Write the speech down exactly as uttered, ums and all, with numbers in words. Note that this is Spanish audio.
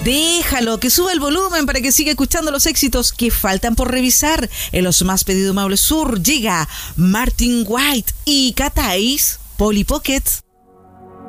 Déjalo, que suba el volumen para que siga escuchando los éxitos que faltan por revisar. En los más pedidos Maule Sur llega Martin White y Catais, Polly Pocket.